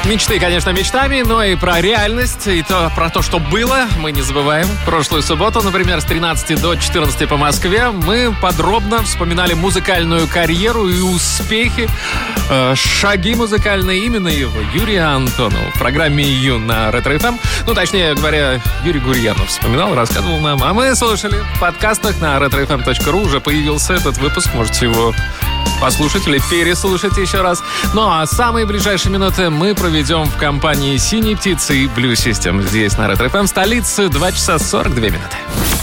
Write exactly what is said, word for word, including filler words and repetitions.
Мечты, конечно, мечтами, но и про реальность, и то, про то, что было, мы не забываем. Прошлую субботу, например, с тринадцати до четырнадцати по Москве мы подробно вспоминали музыкальную карьеру и успехи, э, шаги музыкальные именно его, Юрия Антонова. В программе «Ю» на Ретро-эф эм. Ну, точнее говоря, Юрий Гурьянов вспоминал, рассказывал нам. А мы слушали в подкастах на ретро эф эм точка ру. Уже появился этот выпуск, можете его послушать или переслушать еще раз. Ну а самые ближайшие минуты мы проведем в компании «Синей птицы» и «Блю Систем». Здесь на Ретро-эф эм, столице, два часа сорок две минуты.